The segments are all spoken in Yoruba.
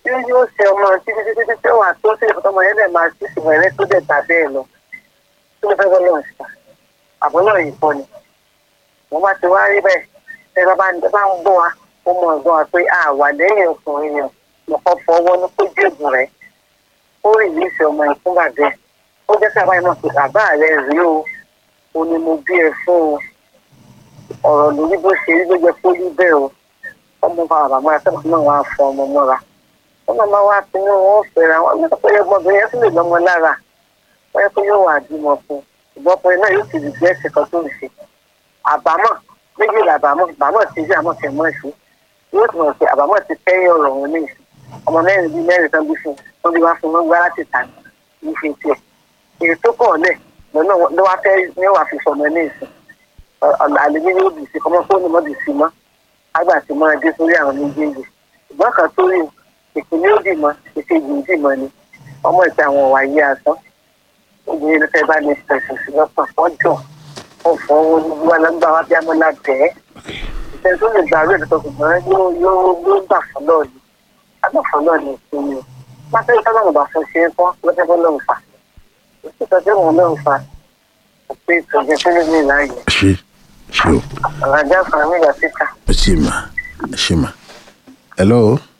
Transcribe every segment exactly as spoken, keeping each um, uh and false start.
tí yóò ṣe ọmọ títí títí títí wà tó ṣe ọmọ yẹn dẹ̀ máa ṣíṣe wẹ̀rẹ́ tó dẹ̀ tà bẹ́ẹ̀ lọ tí mo fẹ́ bọ́ lọ́wọ́ sí àbọ̀ náà yìí pọ̀ ni wọ́n bá ti wá rí bẹ́ẹ̀ ṣe bá bá ń gbọ́ wa ó mọ ọ̀gbọ́n wa pé àwà lẹ́yìn ọkùnrin yẹn lọ́kọ́ fọwọ́ ní kó jébù rẹ̀ ó rí ìlú ìṣe ọmọ yẹn fún bàbá ẹ̀ ó jẹ́ sábà yẹn náà pé bàbá rẹ̀ rí o ó ní mo bí ẹ fún o ọ̀rọ̀ lórí bó ṣe rí ló jẹ́ kó rí bẹ́ẹ̀ o ọmọ bàbá mọ́ra sábà náà wàá fọ ọmọ mọ́ra wọ́n máa máa wá pinnu wọn fẹ́ra wọn nígbà pé ọmọbìnrin yẹn sì lè lọ́mọ lára wọ́n yẹ kó yóò wà bímọ fún ṣùgbọ́n ọkùnrin náà yóò ti rí jẹ́ ẹ̀sìn kan tó ń ṣe àbámọ̀ méjìlá àbámọ̀ àbámọ̀ ti rí àmọ̀ tẹ̀ mọ́ ìṣú yóò tún mọ̀ pé àbámọ̀ ti kẹ́yìn ọ̀rọ̀ wọn ní ìsìn ọmọ mẹ́rin bíi mẹ́rin tán bí fún wọn bí wá fún wọn gbá láti tà ní ìfẹ́ tiẹ̀ èyí tó kọ̀ lẹ̀ lọ́nà ló wá fẹ́ ní wàá fi sọmọ ní ìsìn àlejò yóò bì sí ọmọ fóònù mọ́ bì sí mọ́ àgbà tí mọ́ ẹdí sórí àwọn méjèèjì ṣùgbọ́n kan tó rí ìpínlẹ̀ ó dìmọ̀ ìkejì ó dìmọ̀ ni ọmọ ìta àwọn ọ̀wà yé asán obìnrin ló fẹ́ bá ní ìṣẹ̀sùn sí lọ́pọ̀ ọjọ́ ọ̀fọ̀ owó ní wíwá lọ́gbà wá bí amọ́lá bẹ́ẹ̀ ìṣẹ̀sùn tó lè gbà rẹ̀ lọ́tọ̀ ṣùgbọ́n yóò yóò yóò gbà fún náà ni agbà fún náà ni ìsinmi pátá ìtọ́nà ọ̀bà fún ṣe é kọ́ lọ́sẹ̀ fún náà fà òsì ìtọ́jú wọn náà fà òpé ìtọ́jú fún mi láàyè. ṣe ṣe o. àlàjá fún mi ìgbà síta. ẹ ṣe mà ẹ ṣe mà. hello.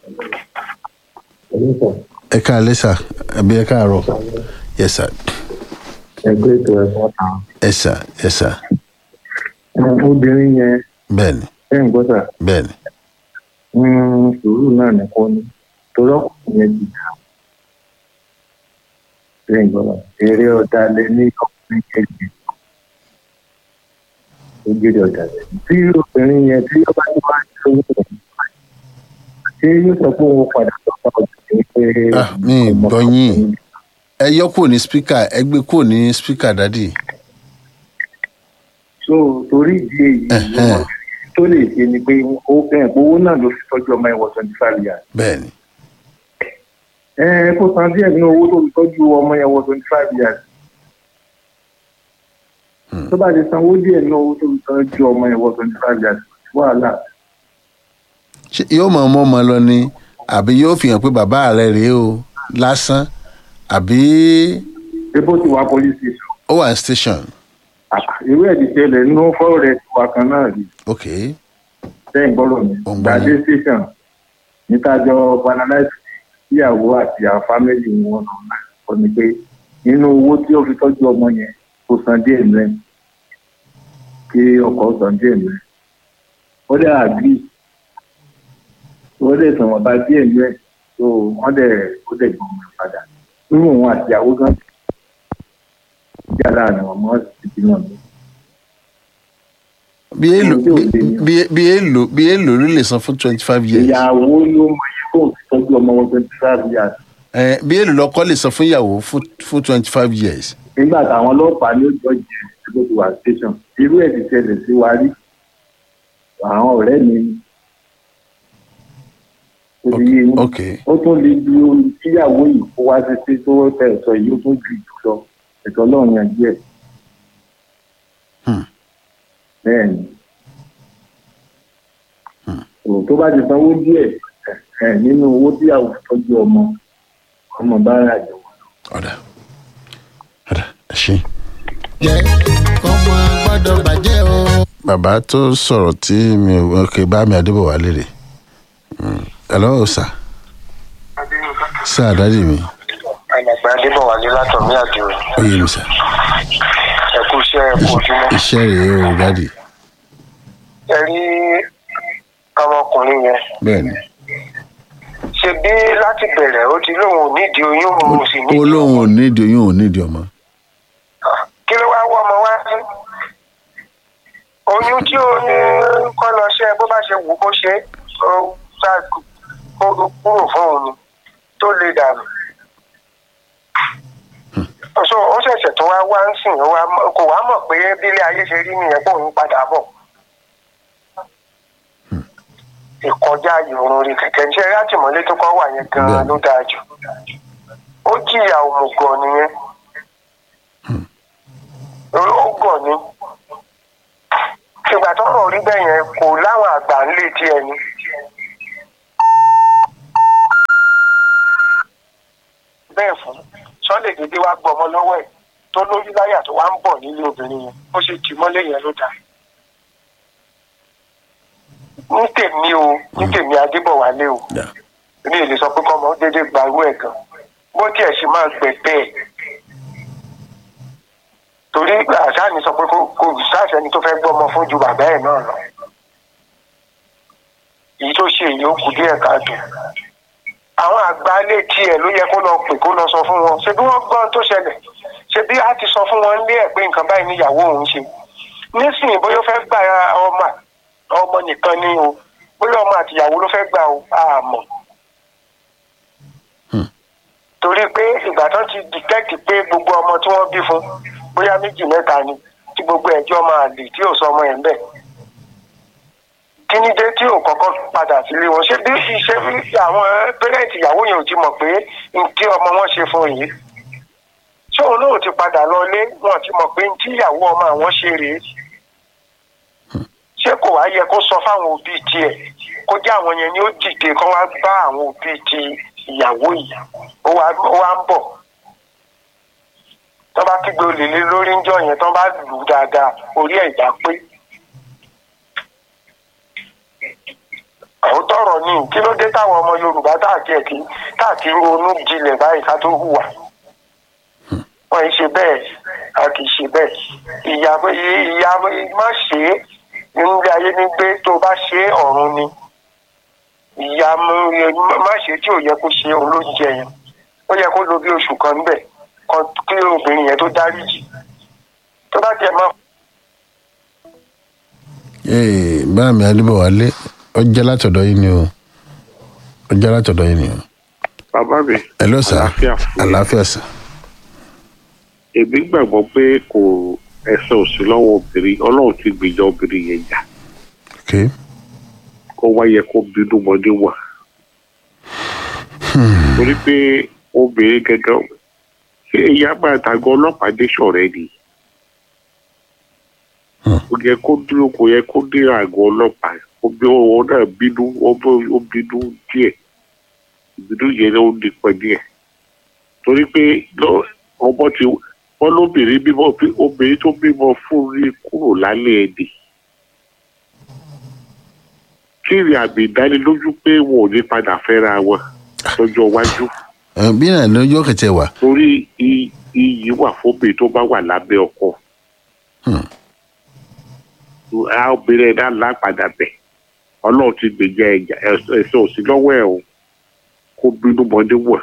ẹ káalẹ́ sà àbí ẹ káàárọ̀. yes sir. ẹgbẹ́ ètò ẹ̀fọ́ ta. ẹ sà ẹ sà. obìnrin yẹn. bẹ́ẹ̀ni. ẹ ń gbọ́ sà. bẹ́ẹ̀ni. sùúrù náà nìkan ni torí ọkùnrin yẹn ti dà. ẹ ń gbọ́ sà. eré ọ̀dàlẹ̀ ní ọkùnrin kejì. ó gèrè ọ̀dàlẹ̀. tí obìnrin yẹn tí ó bá ní wá ní owó rẹ̀ ṣé yóò sọ pé òun padà sọ́kọ̀ ọ̀dàlẹ̀ pé. mi ì gbọ́ yín ẹ yọ kúrò ní spíkà ẹ gbé kúrò ní spíkà dádì. so torí ìdí èyí tó lè ṣe ni pé ó bẹ́ẹ̀ owó náà ló fi tọ́jú ọmọ ẹ̀wọ̀n twenty five years. bẹ́ẹ̀ni. ẹ kó san díẹ̀ nínú owó tó fi tọ́jú ọmọ ẹ̀wọ̀n twenty five years. tó bá ti sanwó díẹ̀ nínú owó tó fi tọ́jú ọmọ ẹ̀wọ̀n twenty five years wàhálà. ṣé yóò mọ ọmọ ọmọ lọ ni àbí yóò fi hàn pé bàbá rẹ rèé o lásán àbí. ebo ti wá police station. ó wà ní station. irú ẹ̀ ti ṣẹlẹ̀ nínú fọ́ọ̀rọ̀ rẹ̀ ti wà kan náà rí. ok. sẹ́yìn gbọ́dọ̀ mi. gbàdé station nítajọ banalize ìyàwó àti àwọn fámìlì wọn náà kọ́ ni pé nínú owó tí ó fi tọ́jú ọmọ yẹn kò san díẹ̀ mẹ́ kí ọkọ̀ san díẹ̀ mẹ́. ó dẹ̀ àgbì ó dẹ̀ sàn wọ́n bá díẹ̀ mẹ́ so wọ́n dẹ̀ ó dẹ̀ gbọ́n mi padà. nínú òun àti ìyàwó gan yàrá ni wọn mọ títí náà ni. bí èlò bí èlò bí èlò ló lè san fún twenty five years. ìyàwó ló mọ iye kó o tọ́jú ọmọ wọn twenty five years. ẹ bí èlò lọkọ lè san fún ìyàwó fún fún twenty five years. nígbà táwọn ọlọ́pàá ní ọjọ́ jẹ ẹgbẹ́ tó wà station irú ẹ̀ ti ṣẹlẹ̀ sí wa rí àwọn ọ̀rẹ́ mi ni. ok ó tún lè ju kíyàwó yìí kó wá sí sí tó tẹ̀ sọ yìí ó tún ju jù lọ ẹ̀tọ́ ọlọ́run yanjú ẹ̀. bẹ́ẹ̀ ni tó bá ti sanwó díẹ̀ nínú owó tí àwọn tọ́jú ọmọ ọmọ bá rà jọ wọn. ọ̀dà ọ̀dà ẹ ṣe. jẹ́ kọ́mọ gbọ́dọ̀ bàjẹ́ o. bàbá tó sọ̀rọ̀ tí mi ò kè bá mi Adébọ̀wá lérè. hello sir. sir dádì mi. àgbàgbà Adébọ̀wá ní látọ̀ mí àdìo. ó yé mi sir. ẹ kú iṣẹ́ ẹ kú ojúmọ́. iṣẹ́ rèé o dádì. ẹ rí ọmọkùnrin yẹn. bẹ́ẹ̀ni. ṣe bí láti bẹ̀rẹ̀ ó ti lóun ò nídìí oyún òun sì nídìí. ó lóun ò nídìí oyún ò nídìí ọmọ. kí ló wá wọ́ ọmọ wá sí. oyún tí ó ní kọ́ lọ ṣe bó bá ṣe wù kó ṣe ó sá kúrò fún òun ni tó lè dànù. so ó ṣẹ̀ṣẹ̀ tó wá wá ń sìn kò wá mọ̀ pé bílé ayé ṣe rí nìyẹn kó òun padà bọ̀. ìkọjá ìrùn rí kẹ̀kẹ́ tí ẹ látìmọ́lé tó kọ́ wà yẹn gan-an ló dáa jù. ó jìyà òmùgọ̀ nìyẹn. ó gọ̀ ni. ìgbà tọ́rọ̀ rí bẹ́ẹ̀ yẹn kò láwọn àgbà ń lé tiẹ̀ ni. tán lè dédé wá gbọ́ ọmọ lọ́wọ́ ẹ̀ tó lórí láyà tó wá ń bọ̀ nílé obìnrin yẹn ó ṣe tì mọ́lé yẹn ló dáa. ní tèmi o ní tèmi Adébọ̀wálé o mi ò lè sọ pé kọ́mọ dédé gbarú ẹ̀ gan bó tiẹ̀ ṣe máa gbẹ bẹ́ẹ̀ torí àṣà ni sọ pé kò sáṣẹni tó fẹ́ gbọ́ ọmọ fún ju bàbá ẹ̀ náà lọ èyí tó ṣe èyí ó kù díẹ̀ káàtó àwọn àgbálẹ̀ tiẹ̀ ló yẹ kó lọ pè kó lọ sọ fún wọn ṣe bí wọ́n gbọ́ tó ṣẹlẹ̀ ṣe bí a ti sọ fún wọn lé ẹ̀ pé nǹkan báyìí níyàwó òun ṣe nísìnyí bóyá ó fẹ́ gba ọmọ ọmọ nìkan ni o bóyá ọmọ àtìyàwó ló fẹ́ gbà o àmọ́ torí pé ìgbà tán ti dìtẹ́kì pé gbogbo ọmọ tí wọ́n bí fún bóyá méjì mẹ́ta ni tí gbogbo ẹjọ́ máa lè tí ò sọ ọmọ ẹ̀ ń bẹ̀ kí ní dé tí ò kọ́kọ́ padà sílé wọn ṣé bí iṣẹ́ bí àwọn pẹ́rẹ́ǹtì ìyàwó yẹn ò ti mọ̀ pé tí ọmọ wọn ṣe fún yìí ṣé òun náà ti padà lọ lé wọn ti mọ̀ pé tí ìyàwó ọmọ àwọn ṣe rèé ṣé kò wá yẹ kó sọ fáwọn òbí tiẹ̀ kó jẹ́ àwọn yẹn ni ó dìde kó wá bá àwọn òbí ti ìyàwó yìí ó wá ń bọ̀ tó bá kígbe olè lé lórí ń jọ yẹn tó bá lù ú dáadáa orí ẹ̀ ìgbà pé àwọn tọrọ ní kí ló dé táwọn ọmọ Yorùbá táàkiri kí táàkiri ronú jinlẹ̀ báyìí ká tó hùwà wọn ì ṣe bẹ́ẹ̀ a kì í ṣe bẹ́ẹ̀ ìyá ìyá má ṣe é nínú ilé ayé ní pé tó bá ṣe é ọ̀run ni ìyá má ṣe tí ò yẹ kó ṣe olóúnjẹ yẹn ó yẹ kó lo bí oṣù kan níbẹ̀ kan kí obìnrin yẹn tó dáríjì tó bá tiẹ̀ máa. ee bá mi Adébọ̀wálé ó jẹ́ látọ̀dọ̀ yín ni o ó jẹ́ látọ̀dọ̀ yín ni o. bàbá mi. ẹ lọ sà àlàáfíà sà. èmi gbàgbọ́ pé kò ẹsẹ̀ òsì lọ́wọ́ obìnrin ọlọ́run ti gbìyànjú obìnrin yẹn jà. kó wáyé kó bínú mọ́dé wà. torí pé obìnrin gẹ́gẹ́ ṣé ìyá máa tàgọ́ ọlọ́pàá dé ṣọ̀rẹ́ ni. kò yẹ kó dúró kò yẹ kó dé àgọ́ ọlọ́pàá obi ọwọ́ náà bínú ó bínú díẹ̀ ìbínú yẹn ló ń nípa díẹ̀ torí pé ọmọ tí wọ́n lóbìnrin bímọ obìnrin tó bímọ fún rí kúrò lálẹ́ ẹ̀dì kí ni àmì ìdánilójú pé wọn ò ní padà fẹ́ra wọn lọ́jọ́ iwájú. bí náà lọ́jọ́ kẹtẹ wà. torí iyì wà fóbìnrin tó bá wà lábẹ́ ọkọ. a obìnrin ẹ̀dá lápadà bẹ̀ ọlọ́run ti gbèjà ẹ̀jà ẹ̀sẹ̀ òsì lọ́wọ́ ẹ̀ o kó bínú mọ́dé wọ̀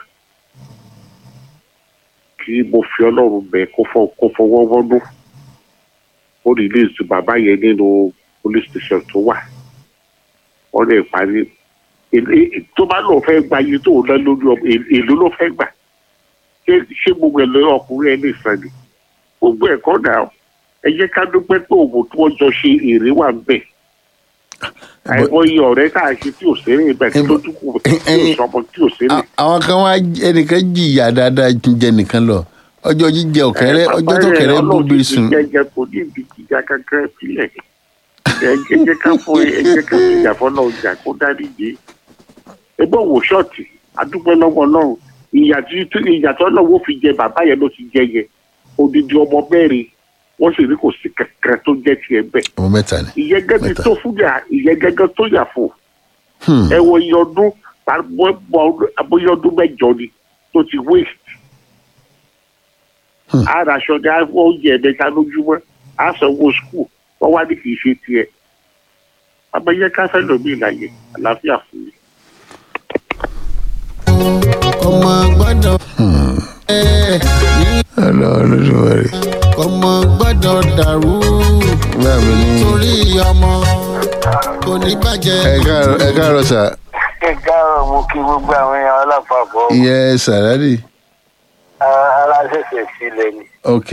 kí mo fi ọlọ́run bẹ̀ kó fọwọ́ wọ́nú ó release bàbá yẹn nínú police station tó wà wọ́n lè parí tó bá lọ fẹ́ gba iye tó ná lórí ọmọ èlò ló fẹ́ gbà ṣé gbogbo ẹ̀ lọ́wọ́ ọkùnrin ẹ̀ lè san ni gbogbo ẹ̀kọ́ náà ẹ jẹ́ ká dúpẹ́ pé òwò tí wọ́n jọ ṣe èrè wà ń bẹ̀ àìmọye ọ̀rẹ́ tá a ṣe tí ò sẹ́rìn ibẹ̀ tí ó dúkù tí ò sọmọ tí ò sẹ́rìn. àwọn kan wá ẹnìkan jìyà dáadáa jẹ nìkan lọ ọjọ́ jíjẹ ọ̀kẹ́rẹ́ ọjọ́ tó kẹ́rẹ́ bóbi sùn. jẹjẹ kò ní ibi jíjà kankan sílẹ̀ ẹ jẹ́ ká fún ẹ jẹ́ ká fún ìjà fọ́nà ọjà kó dárí dé. ẹgbẹ́ òwò ṣọ́ọ̀tì adúpẹ́ lọ́wọ́ náà ìyàtọ̀ náà wọ́n fi jẹ bàbá yẹn ló ti jẹ yẹ odidi ọmọ mẹ́rin wọ́n sì rí kò sí kankan tó jẹ́ tiẹ̀ bẹ́ẹ̀. ọmọ mẹ́ta ni. ìyẹn gẹ́gẹ́ tó fún yà ìyẹn gẹ́gẹ́ tó yà fún. ẹ wo iye ọdún abóyé ọdún mẹ́jọ ni tó ti waste. ara aṣọ ni oúnjẹ ẹ̀mẹ́ta lójúmọ́ a sanwó skul wọ́n wá ní kì í ṣe tiẹ̀. abẹ́yẹ káfẹ́ lómi ìlàyé àlàáfíà fún mi. ọmọ gbọ́dọ̀ ẹ ní. ọlọ́run ló wà rí. ọmọ gbọ́dọ̀ dàrú torí ọmọ kò ní bàjẹ́. ẹ káàárọ̀ sà. ẹ káàárọ̀ mo kí gbogbo àwọn èèyàn alápapọ̀. iye sàrádì. aláṣẹṣẹ sílẹ̀ ni. ok.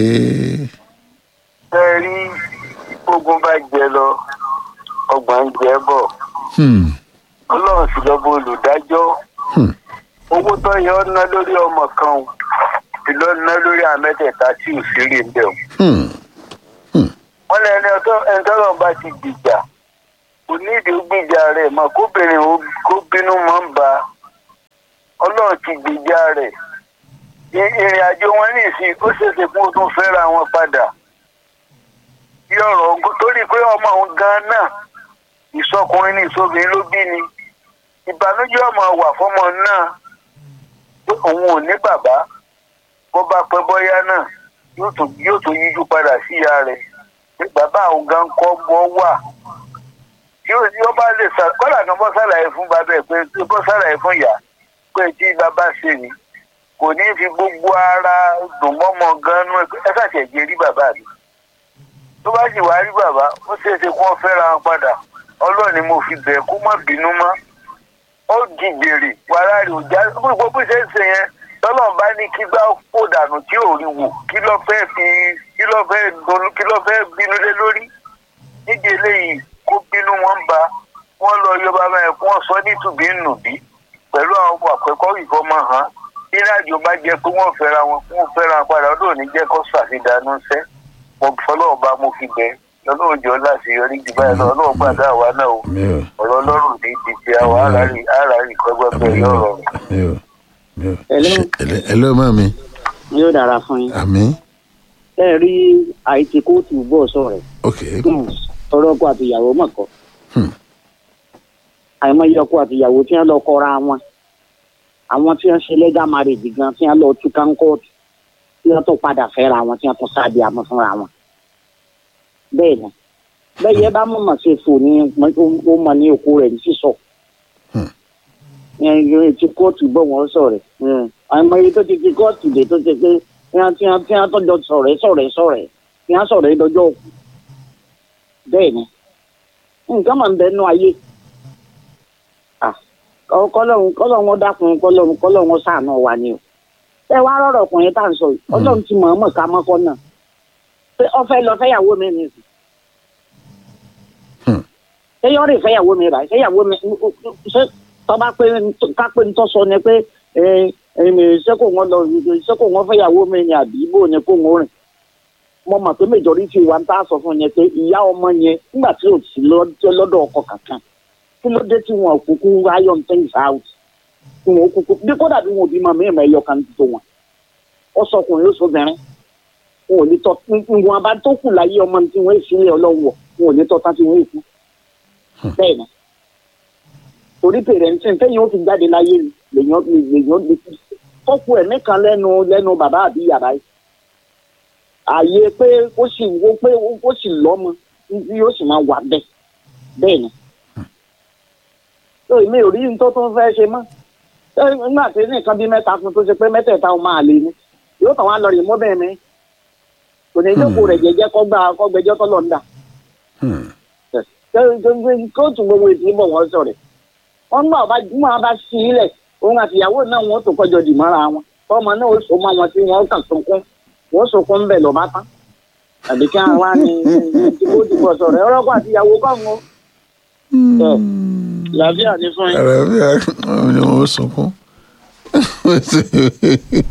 ṣe rí ogun bá jẹ lọ ọgbọ̀n ń jẹ bọ̀. ọlọ́run sì lọ́bọ̀ olùdájọ́. owó tó yẹ ọ́ ná lórí ọmọ kan ìlú ná lórí àmẹ́tẹ̀ẹ̀ta tí ò sí rí ń bẹ̀ wọ́n lé ẹni ọ̀tọ́rọ̀ bá ti gbìjà kò ní ìdí gbìjà rẹ̀ mọ́ kóbìnrin kó bínú mọ́ ń ba ọlọ́run ti gbìjà rẹ̀ ìrìn àjò wọn ní ìsìn ó ṣeéṣe kó tún fẹ́ra wọn padà bí ọ̀rọ̀ torí pé ọmọ òun gan náà ìsọkùnrin ní ìsọbìnrin ló bí ni ìbànújẹ́ ọmọ wà fọmọ náà pé òun ò ní bàbá bó bá pẹ́ bọ́yá náà yóò tún yíjú padà sí ìyá rẹ̀ pé bàbá àwọn gan kọ́ bọ́ wà tí ó bá lè kọ́là kan bọ́ sàlàyé fún bàbá ẹ̀ pé bọ́ sàlàyé fún ìyá pé tí bàbá ṣe ni kò ní fi gbogbo ara dùn mọ́mọ́ gan-an ẹ ṣàṣẹ̀jẹ̀ rí bàbá mi tó bá sì wá rí bàbá ó ṣeéṣe kó wọ́n fẹ́ra wọn padà ọlọ́run ni mo fi bẹ̀ kó má bínú mọ́ ó dìgbèrè wàrà rẹ̀ ò já gbogbo bó ṣe ń ṣe yẹn tọ́lọ́run bá ní kí gbá kó dànù tí ò rí wò kí ló fẹ́ fi kí ló fẹ́ dolú kí ló fẹ́ bínú lé lórí nídìí eléyìí kó bínú wọn bá wọn lọ yọ bàbá yẹn kó wọn sọ nítùbí nùbí pẹ̀lú àwọn ọmọ àpẹkọ́ ìfọmọ hàn ìrìnàjò bá jẹ pé wọ́n fẹ́ra wọn wọ́n fẹ́ra wọn padà ọdún òní jẹ́ kó ṣàfihàn ṣẹ́ mo fọlọ́ọ̀ bá mo fi bẹ́ẹ̀ lọ́lọ́run jọ láti yọrí jù báyìí lọ ọlọ́run gbàdá àwa náà o ọ̀rọ̀ ọlọ́run ní ti ti àwa àràrí kọ́gbọ́n bẹ́ẹ̀ yóò rọrùn. Hello mami. yóò dára fún yín. àmín. ẹ rí àìtí kóòtù bọ́ sọ̀rọ̀ ok. ọ̀rọ̀ ọkọ àtìyàwó mọ̀kọ́ àìmọye ọkọ àtìyàwó tí wọ́n lọ kọ́ra wọn àwọn tí wọ́n ṣe legal marriage gan tí wọ́n lọ tú kánkọ́ọ̀tù tí wọ́n tó padà fẹ́ra wọn tí wọ́n tó sáàdì àmọ́ fúnra wọn. bẹ́ẹ̀ ni bẹ́ẹ̀ yẹ bá mọ̀mọ́ ṣe fò ní ó mọ ní òkú rẹ̀ ní sísọ. ti kóòtù bọ̀ wọ́n sọ̀rẹ̀ àìmọye tó ti ti kóòtù dé tó ti pé tí wọ́n tí wọ́n tọ́jọ́ sọ̀rẹ́ sọ̀rẹ́ sọ̀rẹ́ tí wọ́n sọ̀rẹ́ dọjọ́ òkú. bẹ́ẹ̀ ni nǹkan máa ń bẹ nú ayé kọ́lọ́hún kọ́lọ́hún dákun kọ́lọ́hún kọ́lọ́hún ṣàánú wa ni o. ẹ wá rọrọ ọkùnrin tá à ń sọ yìí ọlọ́run ti mọ̀ ọ́n mọ̀ ká mọ́kọ́ náà pé ọ fẹ́ lọ fẹ́yàwó mi ni ṣé yọ rè fẹ́yàwó mi rà fẹ́yàwó mi ṣé tọ́ba pé ká pé ń tọ́sọ ni pé ṣé kò wọ́n lọ ṣé kò wọ́n fẹ́yàwó mi ni àbí ibo ni kò wọ́n rìn mo mọ̀ pé majority wa ń tá a sọ fún yẹn pé ìyá ọmọ yẹn nígbà tí ò sí lọ́dọ̀ ọkọ kankan kí ló dé tí wọn kúkú iron things out tí wọn kúkú bí kódà bí wọn ò bí máa mẹ́rin ẹ̀yọ kan tó wọn ó sọkùnrin ó sọbìnrin wọn ò ní tọ́ wọn bá tó kù láyé ọmọ tí wọn èsì ilé ọlọ́wọ́ wọn ò ní tọ́ tán tí wọn èkú bẹ́ẹ̀ ni torí pèrèntìn tẹ́yìn ó fi jáde láyé lèyàn lèyàn lè fi tọ́kù ẹ̀mí kan lẹ́nu lẹ́nu bàbá àbí yàrá yìí ààyè pé ó sì wó pé ó sì lọ́mọ tí yóò sì máa wà bẹ́ẹ̀ bẹ́ẹ̀ ni èmi ò rí nítorí tó ń fẹ́ ṣe mọ́ nígbà tí nìkan bí mẹ́ta fún tó ṣe pé mẹ́tẹ̀ẹ̀ta ò máa lè ní yóò kàn wá lọ rí mọ́bẹ̀ mi kò ní jókòó rẹ̀ jẹ́jẹ́ kọ́gbà kọ́gbẹ́jọ́ tó lọ ń dà kóòtù gbogbo ètò ìbọ̀ wọ́n sọ̀rọ̀ wọ́n gbà bá wọ́n bá sí ilẹ̀ òun àti ìyàwó náà wọ́n tó kọjọ dì mọ́ra wọn ọmọ náà ó so mọ́ wọn tí wọ́n kàn sunkún wọ́n sunkún ń bẹ̀ lọ́ bá tán àbí kí wọ́n wá ní kóòtù bọ̀ sọ̀rọ̀ ọlọ́kọ̀ àti ìyàwó kọ́ wọn làbíà ní fún yín. làbíà ni wọ́n sunkún.